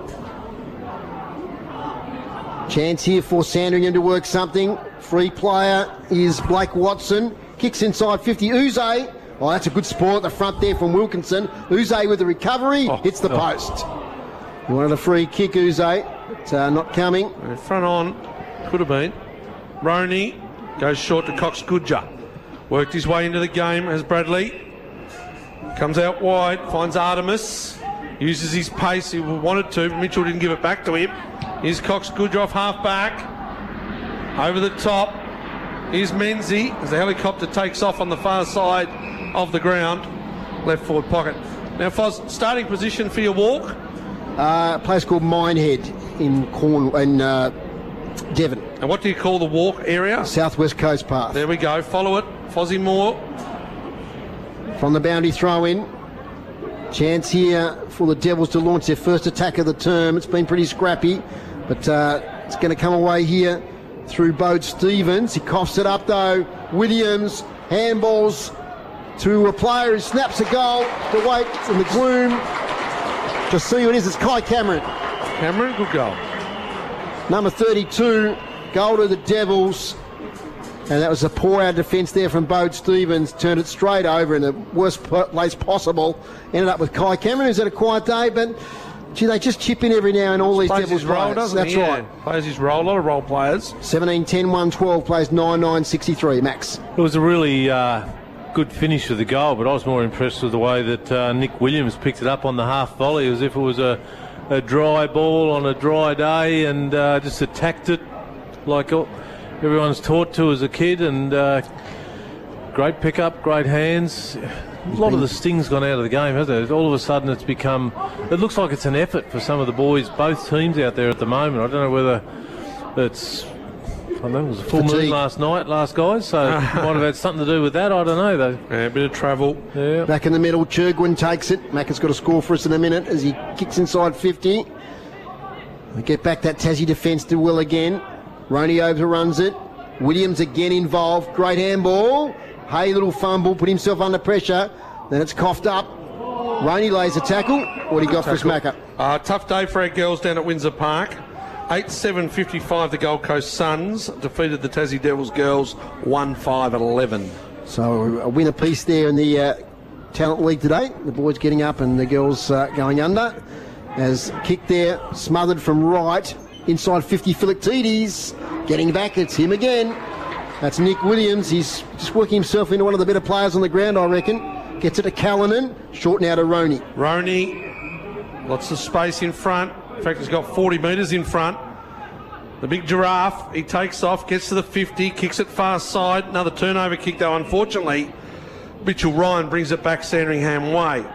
Chance here for Sandringham to work something. Free player is Blake Watson. Kicks inside 50. Uze. Oh, that's a good sport at the front there from Wilkinson. Uze with the recovery. Hits the post. He wanted a free kick, Uze. But not coming. And front on. Could have been. Roney goes short to Cox Goodger. Worked his way into the game as Bradley. Comes out wide. Finds Artemis. Uses his pace. He wanted to, but Mitchell didn't give it back to him. Here's Cox Goodger off half back. Over the top. Here's Menzie as the helicopter takes off on the far side of the ground. Left forward pocket. Now, Foz, starting position for your walk? A place called Minehead in Devon. And what do you call the walk area? Southwest Coast Path. There we go. Follow it. Fozzie Moore. From the boundary throw in. Chance here for the Devils to launch their first attack of the term. It's been pretty scrappy, but it's going to come away here through Bode Stevens. He coughs it up though. Williams handballs to a player who snaps a goal. The wait in the gloom to see who it is. It's Kai Cameron. Cameron, good goal. Number 32, goal to the Devils. And that was a poor out defence there from Bode Stevens. Turned it straight over in the worst place possible. Ended up with Kai Cameron, who's had a quiet day, but gee, they just chip in every now and all these Devils Devils role, players. Doesn't That's he? right. Yeah. Plays his role. A lot of role players. 17-10-1-12 plays 9-9-63. Max. It was a really good finish of the goal, but I was more impressed with the way that Nick Williams picked it up on the half volley, as if it was a a dry ball on a dry day and just attacked it like everyone's taught to as a kid, and great pickup, great hands. A lot of the sting's gone out of the game, hasn't it? All of a sudden it looks like it's an effort for some of the boys, both teams out there at the moment. I don't know whether it's, I don't know, it was a full moon last guys, so it might have had something to do with that. I don't know, though. Yeah, a bit of travel. Yeah. Back in the middle, Churgwin takes it. Macca's got a score for us in a minute as he kicks inside 50. We get back that Tassie defence to Will again. Roney overruns it. Williams again involved. Great handball. Hay, little fumble, put himself under pressure. Then it's coughed up. Roney lays a tackle. What do you got for us, Macca? Tough day for our girls down at Windsor Park. 8-7-55, the Gold Coast Suns defeated the Tassie Devils girls 1-5-11. So a win apiece there in the Talent League today. The boys getting up and the girls going under. As kick there, smothered from right. Inside 50, Philoctetes. Getting back, it's him again. That's Nick Williams. He's just working himself into one of the better players on the ground, I reckon. Gets it to Callanan. Short now to Roney. Roney, lots of space in front. In fact, he's got 40 metres in front. The big giraffe, he takes off, gets to the 50, kicks it far side. Another turnover kick, though, unfortunately. Mitchell Ryan brings it back Sandringham way.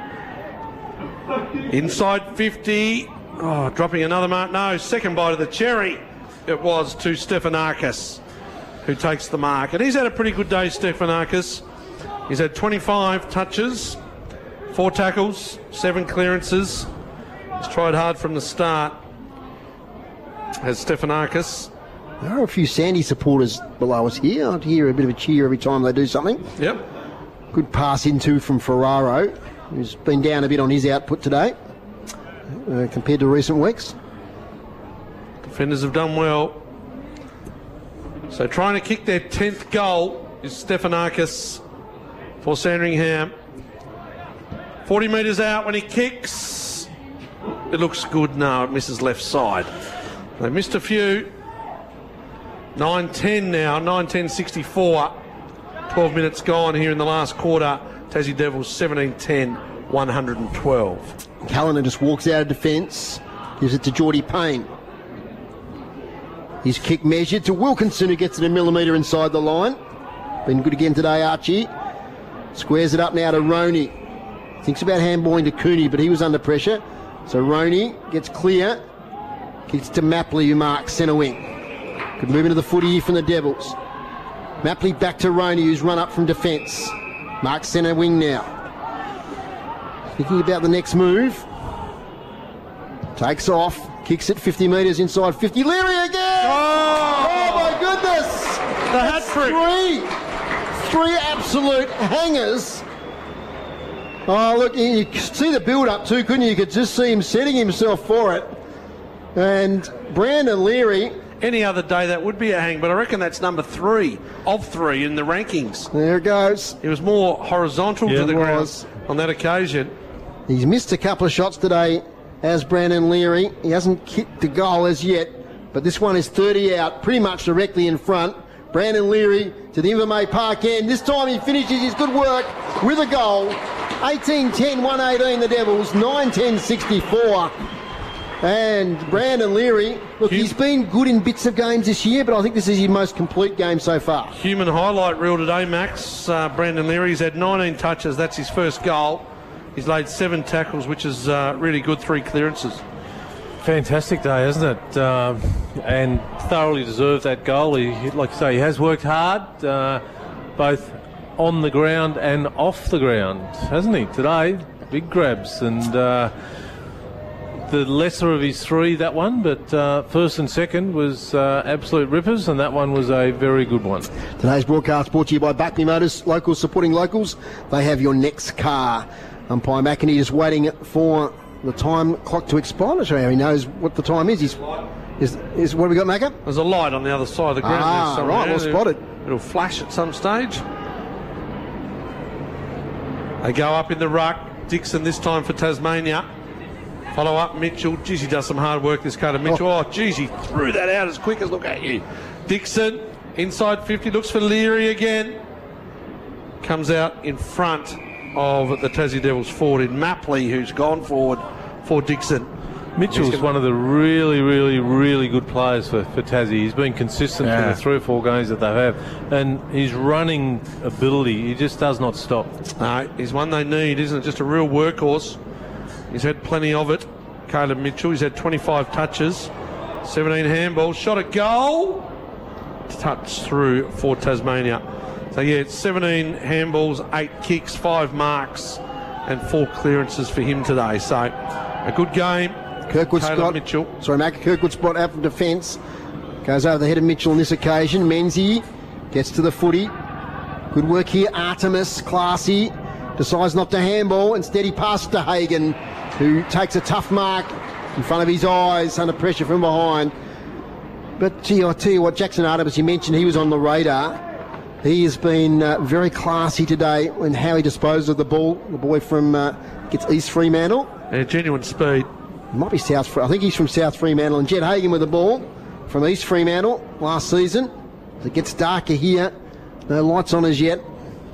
Inside 50. Oh, dropping another mark. No, second bite of the cherry. It was to Stefanakis, who takes the mark. And he's had a pretty good day, Stefanakis. He's had 25 touches, 4 tackles, 7 clearances. He's tried hard from the start. Has Stefanakis. There are a few Sandy supporters below us here. I'd hear a bit of a cheer every time they do something. Yep. Good pass into from Ferraro, who's been down a bit on his output today compared to recent weeks. Defenders have done well. So trying to kick their 10th goal is Stefanakis for Sandringham. 40 metres out when he kicks. It looks good. No, it misses left side. They missed a few. 9-10 now, 9-10-64. 12 minutes gone here in the last quarter. Tassie Devils 17-10, 112. Callanan just walks out of defence, gives it to Geordie Payne. His kick measured to Wilkinson, who gets it a millimetre inside the line. Been good again today, Archie. Squares it up now to Roney. Thinks about handballing to Cooney, but he was under pressure. So Roney gets clear. Kicks to Mapley, who marks centre wing. Good movement of the footy here from the Devils. Mapley back to Roney, who's run up from defence. Marks centre wing now. Thinking about the next move. Takes off. Kicks it 50 metres inside 50. Leary again! Oh my goodness! The hat trick. Three absolute hangers. Oh, look, you could see the build-up too, couldn't you? You could just see him setting himself for it. And Brandon Leary... Any other day that would be a hang, but I reckon that's number 3 of 3 in the rankings. There it goes. It was more horizontal to the ground on that occasion. He's missed a couple of shots today as Brandon Leary. He hasn't kicked the goal as yet, but this one is 30 out, pretty much directly in front. Brandon Leary to the Invermay Park end. This time he finishes his good work with a goal. 18-10, 118 the Devils, 9-10-64. And Brandon Leary, look, he's been good in bits of games this year, but I think this is his most complete game so far. Human highlight reel today, Max. Brandon Leary, he's had 19 touches. That's his first goal. He's laid 7 tackles, which is really good, 3 clearances. Fantastic day, isn't it? And thoroughly deserved that goal. He, like you say, he has worked hard, both on the ground and off the ground, hasn't he? Today, big grabs, and the lesser of his 3, that one, but first and second was absolute rippers, and that one was a very good one. Today's broadcast brought to you by Buckley Motors, locals supporting locals. They have your next car. Umpire McInerney is waiting for the time clock to expire. I'm not sure how he knows what the time is. Is what have we got, Macca? There's a light on the other side of the ground. Right, well spotted. It'll flash at some stage. They go up in the ruck. Dixon this time for Tasmania. Follow up, Mitchell. Geez, he does some hard work, this Carter Mitchell. Oh, geez, he threw that out as quick as look at you. Dixon, inside 50, looks for Leary again. Comes out in front of the Tassie Devils forward in Mapley, who's gone forward for Dixon. Mitchell's one of the really, really, really good players for Tassie. He's been consistent for the 3 or 4 games that they've had. And his running ability, he just does not stop. No, he's one they need, isn't it? Just a real workhorse. He's had plenty of it, Caleb Mitchell. He's had 25 touches, 17 handballs, shot at goal. Touch through for Tasmania. So, yeah, it's 17 handballs, 8 kicks, 5 marks, and 4 clearances for him today. So, a good game. Kirkwood Caleb Scott. Mitchell. Sorry, Mac. Kirkwood Scott out from defence. Goes over the head of Mitchell on this occasion. Menzies gets to the footy. Good work here. Artemis, classy. Decides not to handball. Instead, he passes to Hagan, who takes a tough mark in front of his eyes under pressure from behind. But, gee, I tell you what, Jackson Artemis, you mentioned he was on the radar. He has been very classy today in how he disposed of the ball. The boy from gets East Fremantle. Yeah, genuine speed. Might be South. I think he's from South Fremantle. And Jet Hagan with the ball from East Fremantle last season. As it gets darker here. No lights on as yet.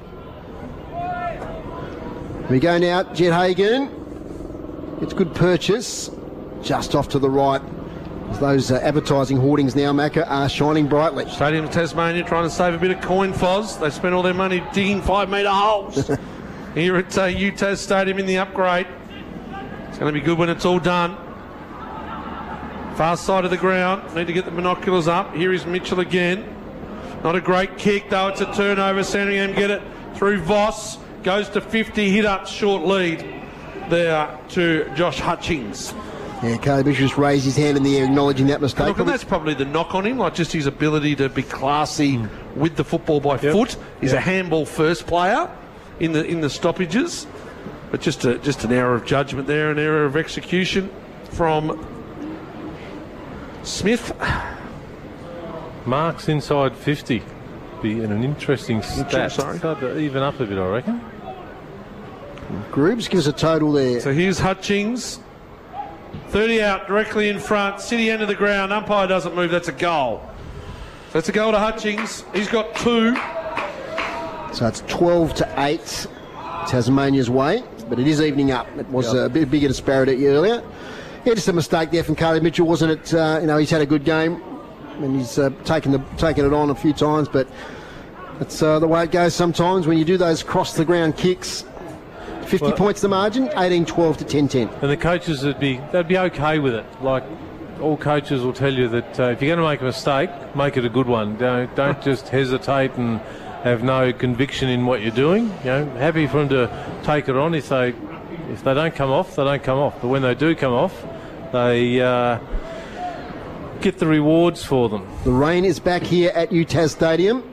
We go now. Jet Hagan gets good purchase. Just off to the right. Those advertising hoardings now, Macca, are shining brightly. Stadium of Tasmania trying to save a bit of coin, Foz. They spent all their money digging 5-metre holes here at UTAS Stadium in the upgrade. It's going to be good when it's all done. Far side of the ground. Need to get the binoculars up. Here is Mitchell again. Not a great kick, though. It's a turnover. Sandringham get it through Voss. Goes to 50. Hit up. Short lead there to Josh Hutchings. Yeah, Caleb Mitchell just raised his hand in the air acknowledging that mistake. Look, and that's probably the knock on him, like just his ability to be classy with the football by foot. He's a handball first player in the stoppages. But just an error of judgment there, an error of execution from Smith. Marks inside 50. Be an interesting stat. Sorry. Even up a bit, I reckon. Groobs gives a total there. So here's Hutchings. 30 out, directly in front. City end of the ground. Umpire doesn't move. That's a goal. So it's a goal to Hutchings. He's got 2. So it's 12-8 Tasmania's way. But it is evening up. It was a bit bigger disparity earlier. Yeah, just a mistake there from Caleb Mitchell, wasn't it? He's had a good game and he's taken it on a few times, but that's the way it goes sometimes when you do those cross-the-ground kicks. 50 points the margin, 18-12 to 10-10. And the coaches they'd be okay with it. Like all coaches will tell you that if you're going to make a mistake, make it a good one. Don't just hesitate and have no conviction in what you're doing. Happy for them to take it on. If they don't come off, they don't come off. But when they do come off, they get the rewards for them. The rain is back here at UTAS Stadium.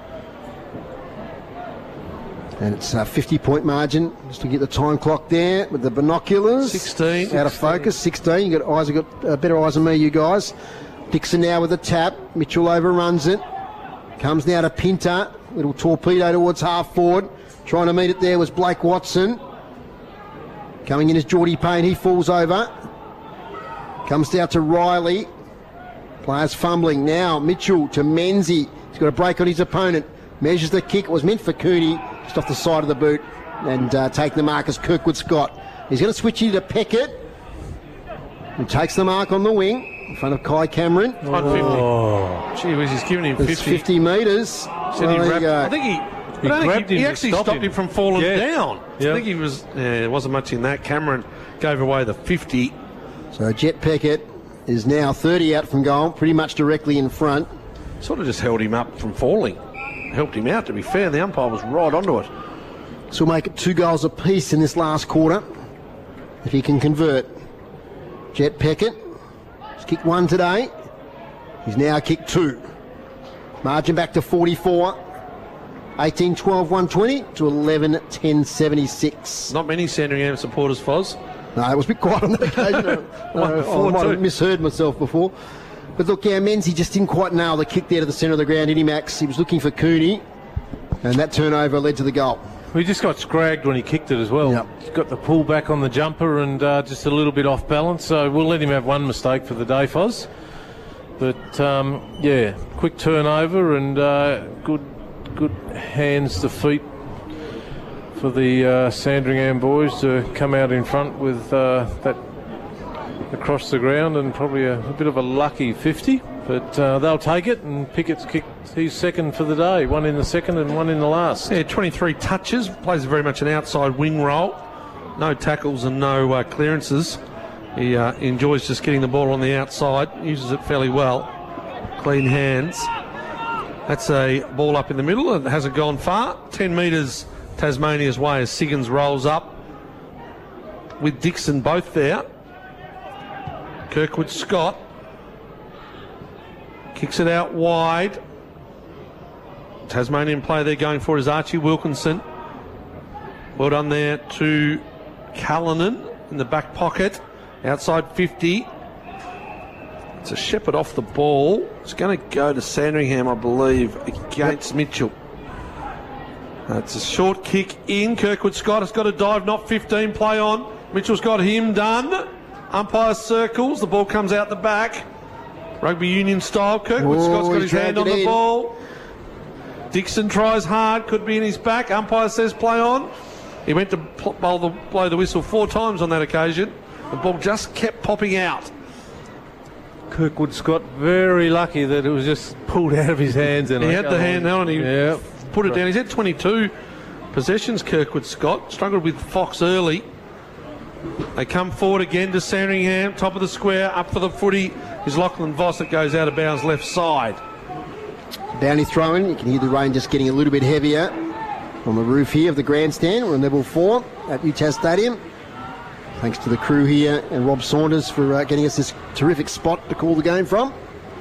And it's a 50-point margin. Just to get the time clock there with the binoculars. 16. Out of focus. 16. You got better eyes than me, you guys. Dixon now with a tap. Mitchell overruns it. Comes now to Pinter. Little torpedo towards half forward. Trying to meet it there was Blake Watson. Coming in is Geordie Payne. He falls over. Comes down to Riley. Players fumbling. Now Mitchell to Menzies. He's got a break on his opponent. Measures the kick. It was meant for Cooney. Just off the side of the boot. And taking the mark as Kirkwood Scott. He's going to switch here to Peckett. Who takes the mark on the wing. In front of Kai Cameron. 150. Gee whiz, he's giving him 50. 50 metres. I think he actually stopped him from falling down. I think he was. There wasn't much in that. Cameron gave away the 50. So Jet Peckett is now 30 out from goal, pretty much directly in front. Sort of just held him up from falling. Helped him out, to be fair. The umpire was right onto it. So we'll make it 2 goals apiece in this last quarter, if he can convert. Jet Peckett has kicked 1 today. He's now kicked 2. Margin back to 44. 18-12-120 to 11-10-76. Not many Sandringham supporters, Foz. No, it was a bit quiet on that occasion. I might have misheard myself before. But look, Menzies just didn't quite nail the kick there to the centre of the ground, did he, Max? He was looking for Cooney, and that turnover led to the goal. He just got scragged when he kicked it as well. Yep. He's got the pull back on the jumper and just a little bit off balance, so we'll let him have one mistake for the day, Foz. But, quick turnover and good hands to feet for the Sandringham boys to come out in front with that across the ground and probably a bit of a lucky 50, but they'll take it, and Pickett's kicked his second for the day, one in the second and one in the last. Yeah, 23 touches, plays very much an outside wing role, no tackles and no clearances. He enjoys just getting the ball on the outside, uses it fairly well, clean hands. That's a ball up in the middle, it hasn't gone far, 10 metres Tasmania's way as Siggins rolls up with Dixon both there. Kirkwood Scott kicks it out wide. Tasmanian player there going for is Archie Wilkinson. Well done there to Callanan in the back pocket. Outside 50. It's a Shepherd off the ball. It's going to go to Sandringham, I believe, against Mitchell. It's a short kick in. Kirkwood Scott has got a dive, not 15, play on. Mitchell's got him done. Umpire circles, the ball comes out the back. Rugby union style. Kirkwood Scott's got his hand on the ball. Dixon tries hard, could be in his back. Umpire says play on. He went to blow the whistle 4 times on that occasion. The ball just kept popping out. Kirkwood Scott very lucky that it was just pulled out of his hands. And he had the hand on and he put it down. He's had 22 possessions, Kirkwood Scott. Struggled with Fox early. They come forward again to Sandringham, top of the square, up for the footy is Lachlan Voss. It goes out of bounds left side. Bounty throwing. You can hear the rain just getting a little bit heavier on the roof here of the grandstand. We're on level 4 at UTAS Stadium. Thanks to the crew here and Rob Saunders for getting us this terrific spot to call the game from.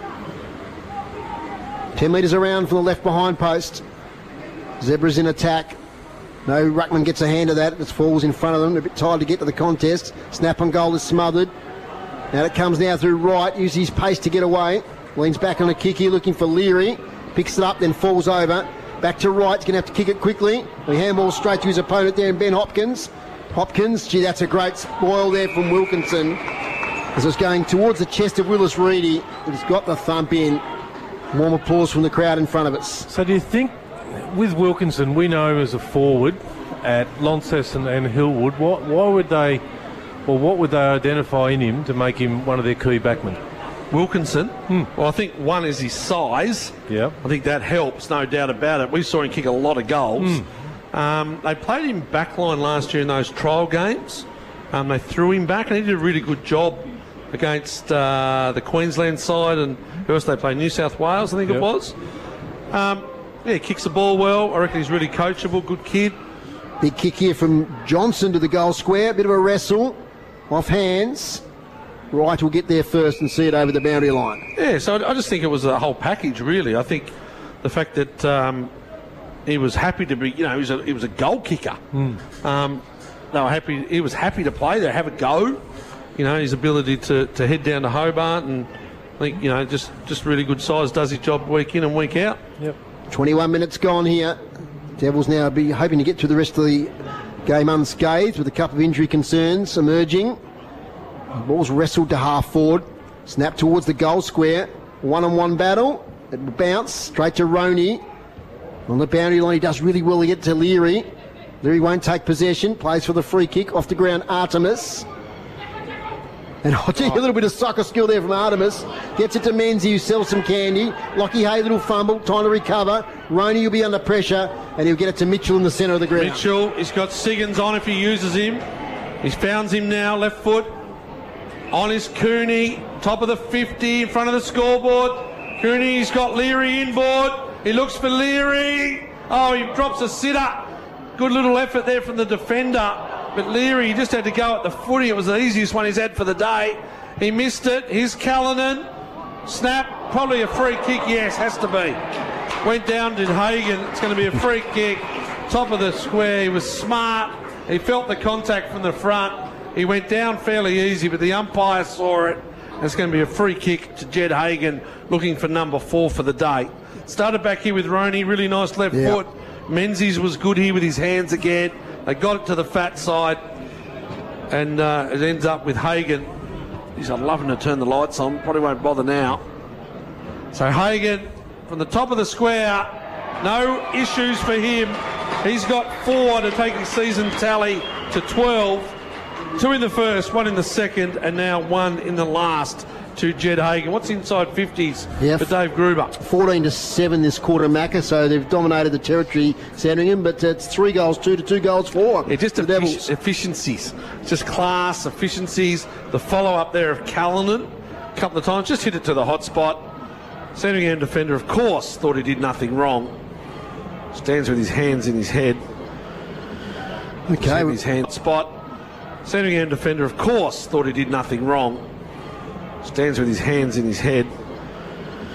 10 metres around from the left behind post. Zebras in attack. No, Ruckman gets a hand of that. It falls in front of them. A bit tired to get to the contest. Snap on goal is smothered. Now it comes now through right. Uses his pace to get away. Leans back on a kick here looking for Leary. Picks it up, then falls over. Back to right. He's going to have to kick it quickly. He handballs straight to his opponent there in Ben Hopkins. Hopkins, gee, that's a great spoil there from Wilkinson. As it's going towards the chest of Willis Reedy. He's got the thump in. Warm applause from the crowd in front of us. So do you think, with Wilkinson, we know him as a forward at Launceston and Hillwood, why would they, or what would they identify in him to make him one of their key backmen? Wilkinson? Well, I think one is his size. Yeah. I think that helps, no doubt about it. We saw him kick a lot of goals. They played him backline last year in those trial games. They threw him back and he did a really good job against the Queensland side, and who else they played? New South Wales, I think it was. Yeah, kicks the ball well. I reckon he's really coachable, good kid. Big kick here from Johnson to the goal square. Bit of a wrestle. Off hands. Wright will get there first and see it over the boundary line. Yeah, so I just think it was a whole package, really. I think the fact that he was happy to be, he was a goal kicker. They were happy. He was happy to play there, have a go. His ability to head down to Hobart, and I think, just really good size, does his job week in and week out. Yep. 21 minutes gone here. Devils now be hoping to get through the rest of the game unscathed with a couple of injury concerns emerging. Ball's wrestled to half forward. Snap towards the goal square. One-on-one battle. It will bounce straight to Roney. On the boundary line, he does really well to get to Leary. Leary won't take possession. Plays for the free kick. Off the ground, Artemis. And I'll tell you a little bit of soccer skill there from Artemis. Gets it to Menzie, who sells some candy. Lockie Hay, little fumble. Time to recover. Roney will be under pressure, and he'll get it to Mitchell in the centre of the ground. Mitchell, he's got Siggins on if he uses him. He's found him now, left foot. On is Cooney, top of the 50, in front of the scoreboard. Cooney's got Leary inboard. He looks for Leary. Oh, he drops a sitter. Good little effort there from the defender. But Leary, he just had to go at the footy. It was the easiest one he's had for the day. He missed it. Here's Callanan. Snap. Probably a free kick. Yes, has to be. Went down to Hagan. It's going to be a free kick. Top of the square. He was smart. He felt the contact from the front. He went down fairly easy, but the umpire saw it. It's going to be a free kick to Jed Hagan, looking for number 4 for the day. Started back here with Roney. Really nice left foot. Menzies was good here with his hands again. They got it to the fat side, and it ends up with Hagan. He's loving to turn the lights on. Probably won't bother now. So Hagan from the top of the square. No issues for him. He's got 4 to take his season tally to 12. 2 in the first, 1 in the second, and now 1 in the last to Jed Hagan. What's inside 50s for Dave Gruber? 14-7 this quarter, Macca, so they've dominated the territory, Sandringham, but it's 3 goals 2 to 2 goals 4. Yeah, just the Devils. Efficiencies. Just class, efficiencies. The follow-up there of Callanan a couple of times, just hit it to the hot spot. Sandringham defender, of course, thought he did nothing wrong. Stands with his hands in his head. Okay. With his hand spot. Sandringham defender, of course, thought he did nothing wrong. Stands with his hands in his head.